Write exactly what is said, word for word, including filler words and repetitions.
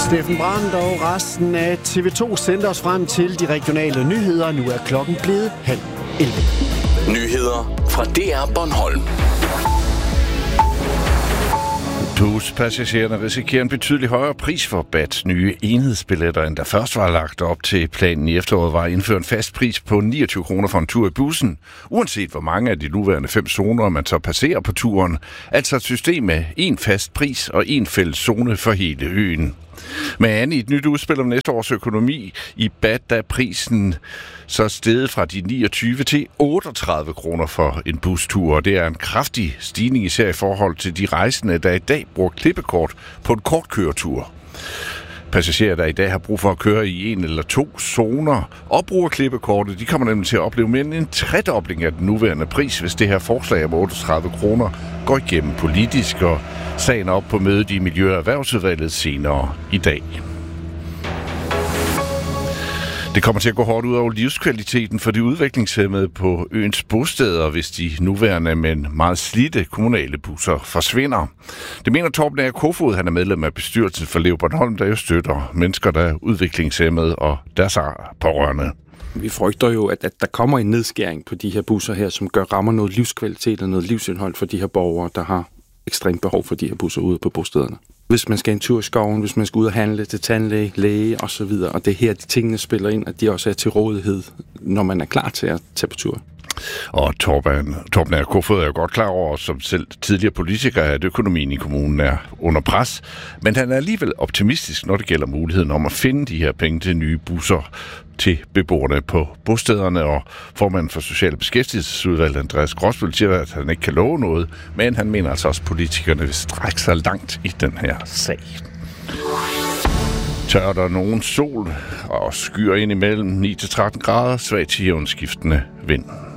Steffen Brandt og resten af T V to sendte os frem til de regionale nyheder. Nu er klokken blevet halv elleve. Nyheder fra D R Bornholm. Buspassagererne risikerer en betydelig højere pris for B A T's nye enhedsbilletter, end der først var lagt op til. Planen i efteråret var at indføre en fast pris på niogtyve kroner for en tur i bussen, uanset hvor mange af de nuværende fem zoner man så passerer på turen. Altså et system med en fast pris og en fælles zone for hele øen. Men i et nyt udspil om næste års økonomi i B A T, der er prisen så steget fra de niogtyve til otteogtredive kroner for en bustur. Og det er en kraftig stigning, især i forhold til de rejsende, der i dag bruger klippekort på en kort køretur. Passagerer, der i dag har brug for at køre i en eller to zoner og bruger klippekortet, de kommer nemlig til at opleve mere end en tredobling af den nuværende pris, hvis det her forslag om otteogtredive kroner går igennem politisk, og sagen er op på mødet i Miljø- og Erhvervsudvalget senere i dag. Det kommer til at gå hårdt ud over livskvaliteten for de udviklingshæmmede på øens bosteder, hvis de nuværende, men meget slidte kommunale busser forsvinder. Det mener Torben A. Kofod, han er medlem af bestyrelsen for Lev Bornholm, der jo støtter mennesker, der er udviklingshæmmede og deres pårørende. Vi frygter jo, at, at der kommer en nedskæring på de her busser her, som gør rammer noget livskvalitet og noget livsindhold for de her borgere, der har ekstremt behov for de her busser ude på bostederne. Hvis man skal en tur i skoven, hvis man skal ud og handle til tandlæge, læge osv., og det er her, de tingene spiller ind, at de også er til rådighed, når man er klar til at tage på tur. Og Torben, Torben A. Kofod er jo godt klar over, som selv tidligere politiker, at økonomien i kommunen er under pres. Men han er alligevel optimistisk, når det gælder muligheden om at finde de her penge til nye busser til beboerne på bostederne. Og formanden for Social- og Beskæftigelsesudvalget, Andreas Gråsbøl, siger, at han ikke kan love noget, men han mener altså også, at politikerne vil strække sig langt i den her sag. Tør der nogen sol og skyer ind imellem ni til tretten grader, svagt til jævnskiftende vind.